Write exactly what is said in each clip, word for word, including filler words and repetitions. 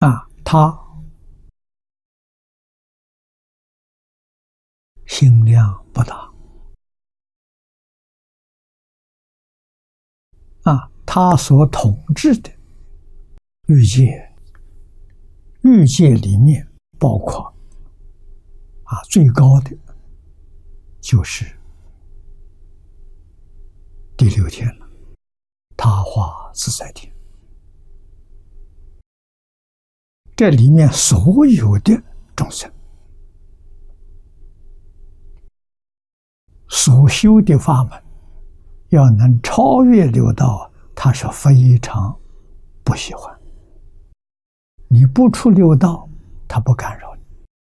啊，他心量不大啊，他所统治的欲界，欲界里面包括啊最高的就是第六天了，他化自在天。这里面所有的众生所修的法门，要能超越六道，他是非常不喜欢。你不出六道，他不干扰你。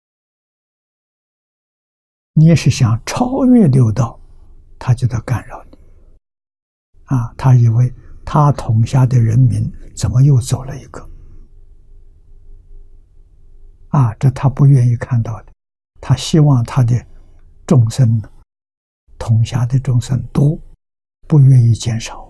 你也是想超越六道，他就得干扰你。啊，他以为他统下的人民怎么又走了一个？啊，这他不愿意看到的。他希望他的众生，统下的众生多，不愿意减少。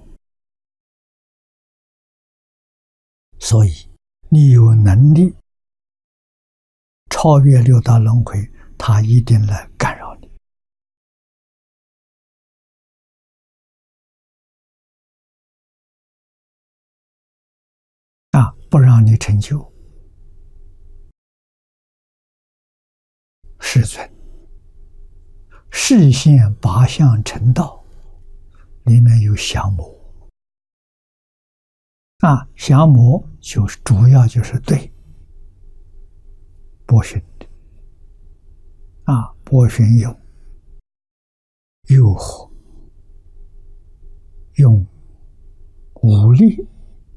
所以你有能力超越六道轮回，他一定来干扰你。啊，不让你成就。世尊，示现八相成道，里面有降魔。啊，降魔就是主要就是对波旬的。啊，波旬用诱惑，用武力。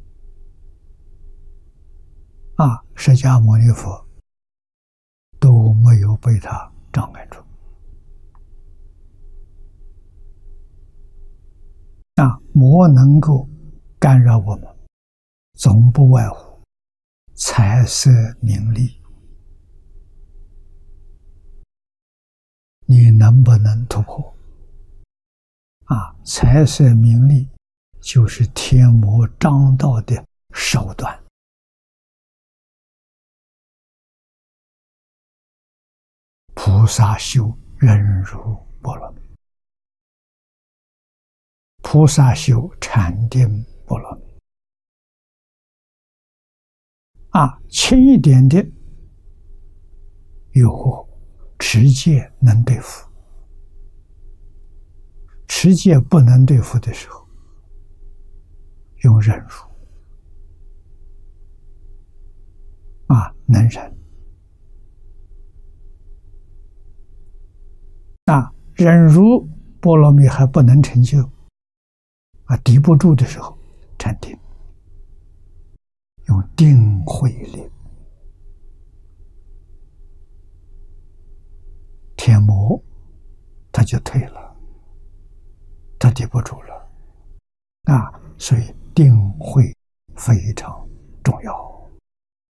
啊，释迦牟尼佛都没有被他障碍住。啊，魔能够干扰我们，总不外乎财色名利。你能不能突破？啊，财色名利就是天魔张道的手段。菩萨修忍辱波罗蜜，菩萨修禅定波罗蜜。啊，轻一点的诱惑，持戒能对付；持戒不能对付的时候，用忍辱。啊，能忍。啊，忍辱波罗蜜还不能成就，啊，抵不住的时候，禅定，用定慧力，天魔他就退了，他抵不住了。啊，所以定慧非常重要。